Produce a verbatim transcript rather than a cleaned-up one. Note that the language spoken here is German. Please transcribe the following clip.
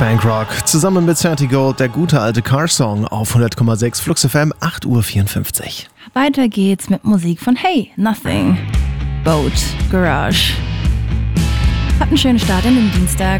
Bankrock zusammen mit thirty Gold, der gute alte Car-Song auf hundert Komma sechs Flux F M, acht Uhr vierundfünfzig. Weiter geht's mit Musik von Hey, Nothing, Boat, Garage. Hat einen schönen Start in den Dienstag.